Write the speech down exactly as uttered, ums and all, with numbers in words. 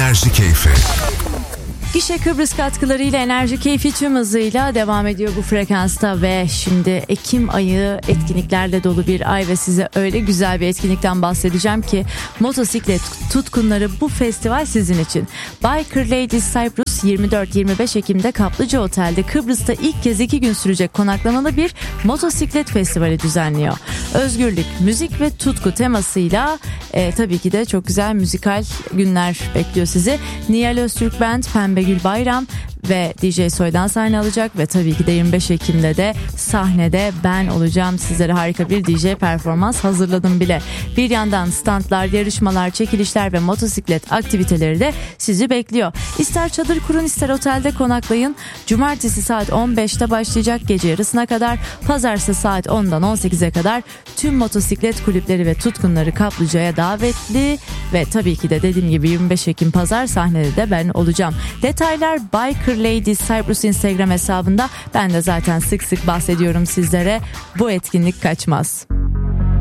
Enerji Keyfi. Gişe Kıbrıs katkılarıyla Enerji Keyfi tüm hızıyla devam ediyor bu frekansta ve şimdi Ekim ayı etkinliklerle dolu bir ay ve size öyle güzel bir etkinlikten bahsedeceğim ki motosiklet tutkunları bu festival sizin için. Biker Ladies Cyprus yirmi dört yirmi beş Ekim'de Kaplıca Otel'de Kıbrıs'ta ilk kez iki gün sürecek konaklamalı bir motosiklet festivali düzenliyor. Özgürlük, müzik ve tutku temasıyla e, tabii ki de çok güzel müzikal günler bekliyor sizi. Nihal Öztürk Band, Pembe Gül Bayram ve D J Soy'dan sahne alacak ve tabii ki de yirmi beş Ekim'de de sahnede ben olacağım. Sizlere harika bir D J performans hazırladım bile. Bir yandan standlar, yarışmalar, çekilişler ve motosiklet aktiviteleri de sizi bekliyor. İster çadır kurun, ister otelde konaklayın. Cumartesi saat on beşte başlayacak, gece yarısına kadar. Pazartesi saat ondan on sekize kadar tüm motosiklet kulüpleri ve tutkunları Kaplıca'ya davetli ve tabii ki de dediğim gibi yirmi beş Ekim pazar sahnede de ben olacağım. Detaylar Biker Ladies Cyprus Instagram hesabında. Ben de zaten sık sık bahsediyorum sizlere. Bu etkinlik kaçmaz.